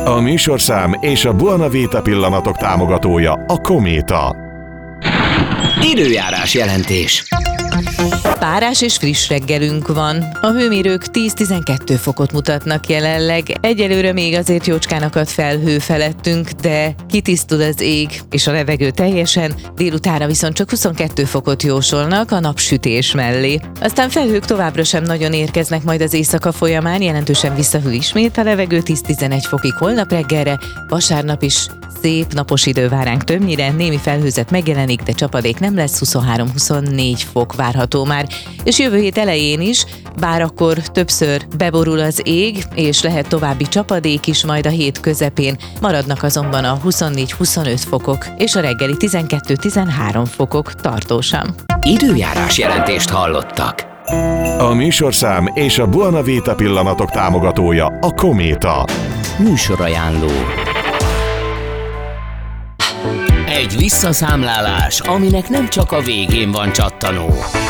A műsorszám és a Buona Vita pillanatok támogatója a Kométa. Időjárás jelentés. Párás és friss reggelünk van. A hőmérők 10-12 fokot mutatnak jelenleg. Egyelőre még azért jócskán akad felhő felettünk, de kitisztul az ég és a levegő teljesen. Délutánra viszont csak 22 fokot jósolnak a napsütés mellé. Aztán felhők továbbra sem nagyon érkeznek majd az éjszaka folyamán, jelentősen visszahűl ismét a levegő 10-11 fokig holnap reggelre, vasárnap is szép napos idő vár ránk többnyire, némi felhőzet megjelenik, de csapadék nem lesz, 23-24 fok várható már. És jövő hét elején is, bár akkor többször beborul az ég, és lehet további csapadék is, majd a hét közepén maradnak azonban a 24-25 fokok, és a reggeli 12-13 fokok tartósan. Időjárás jelentést hallottak. A műsorszám és a Buona Vita pillanatok támogatója a Kométa. Műsorajánló. Egy visszaszámlálás, aminek nem csak a végén van csattanó.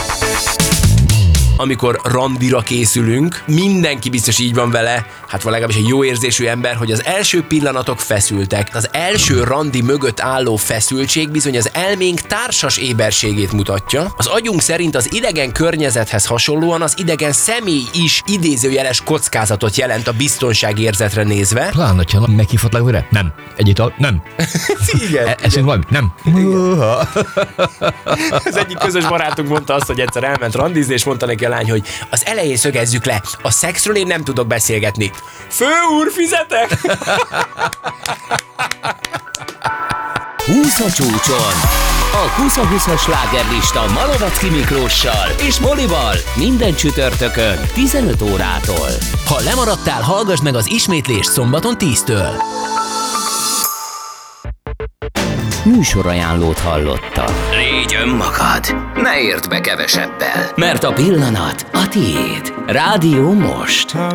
Amikor randira készülünk, mindenki biztos így van vele, hát van legalábbis egy jó érzésű ember, hogy az első pillanatok feszültek. Az első randi mögött álló feszültség bizony az elménk társas éberségét mutatja. Az agyunk szerint az idegen környezethez hasonlóan az idegen személy is idézőjeles kockázatot jelent a biztonságérzetre nézve. Pláne, ha meghívhatlak újra? Nem. Egyáltalán nem. Igen. Eszünk valami? Nem. Az egyik közös barátunk mondta azt, hogy egyszer elment randizni, és mondta neki a lány, hogy az elején szögezzük le, a szexről én nem tudok beszélgetni. Főúr, fizetek! 20 a csúcson. A 20-20-as slágerlista Malovecki Miklóssal és Molival minden csütörtökön 15 órától. Ha lemaradtál, hallgass meg az ismétlést szombaton 10-től. Műsorajánlót hallotta. Légy önmagad, ne érd be kevesebbel, mert a pillanat a tiéd. Rádió most.